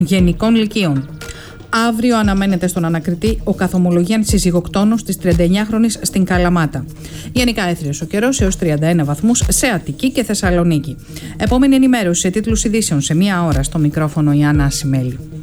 Γενικών Λυκείων. Αύριο αναμένεται στον ανακριτή ο καθομολογίαν συζυγοκτόνος της 39χρονης στην Καλαμάτα. Γενικά έθριος ο καιρός έως 31 βαθμούς σε Αττική και Θεσσαλονίκη. Επόμενη ενημέρωση σε τίτλους ειδήσεων σε 1 ώρα. Στο μικρόφωνο η Άννα Ασημέλη.